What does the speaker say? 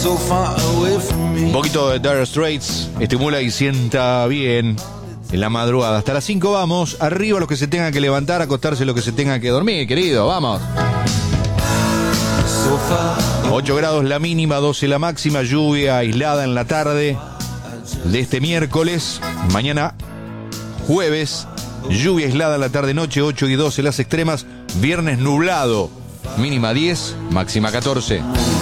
Un poquito de Dire Straits estimula y sienta bien en la madrugada. Hasta las 5 vamos. Arriba los que se tengan que levantar, acostarse los que se tengan que dormir, querido. Vamos. 8 grados la mínima, 12 la máxima. Lluvia aislada en la tarde de este miércoles. Mañana jueves, lluvia aislada en la tarde-noche, 8 y 12 las extremas. Viernes nublado, mínima 10, máxima 14.